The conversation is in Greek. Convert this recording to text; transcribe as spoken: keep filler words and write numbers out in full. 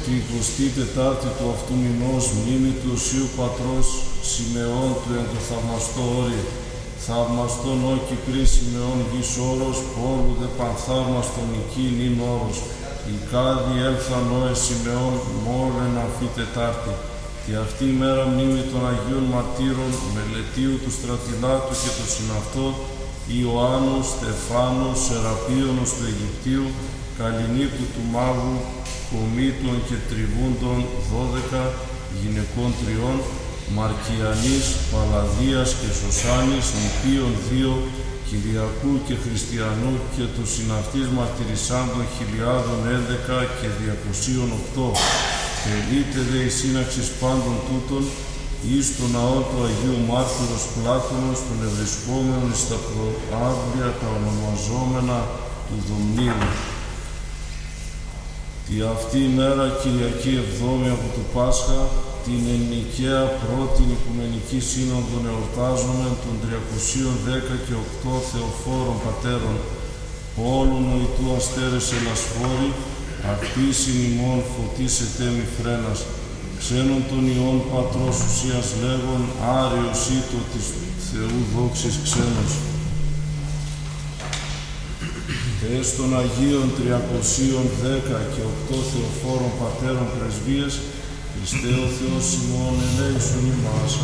ότι η εικοστή τετάρτη του αυτού μηνός μνήμη του Οσίου Πατρός Σιμεών του εν το θαυμαστό όρη, θαυμαστόν ο Κυπρί Σιμεών γης όρος, πόλου δε πανθαύμαστον νικήν ειν όρος, η κάδη έλθαν όε Σιμεών μόλεν αφή Τετάρτη. Και αυτή η μέρα μνήμη των Αγίων Μαρτύρων, Μελετίου του Στρατιλάτου και του συναυτό, Ιωάννου, Στεφάνου, Σεραπίωνος του Αιγυπτίου, Καλλινίκου του Μάγου, Κομίτων και Τριβούντων δώδεκα, γυναικών τριών, Μαρκιανής, Παλαδίας και Σωσάνης, νηπίων δύο, Κυριακού και Χριστιανού και του συναυτής μαρτυρισάντων χιλιάδων έντεκα και διακοσίων οκτώ. Τελείται δε η σύναξης πάντων τούτων εις το ναό του Αγίου Μάρτυρος Πλάτωνος, των ευρισκόμενων εις τα προάβλια τα ονομαζόμενα του Δομνίου. Τη αυτή ημέρα, Κυριακή Εβδόμη από το Πάσχα, την εν Νικαία πρώτην Οικουμενική Σύνοδον εορτάζουμε των τριακοσίων δέκα και οκτώ Θεοφόρων Πατέρων, όλων νοητού αστέρες ελασφόροι, ακτήσιν ημών φωτίσετε μη φρένας, ξένων των ιών Πατρός ουσίας λέγον, Άριος ήτο της Θεού δόξης ξένος. Τες των Αγίων τριακοσίων δέκα και οκτώ Θεοφόρων Πατέρων Πρεσβείες, Χριστέ ο Θεός ημών ελέησον ημάς.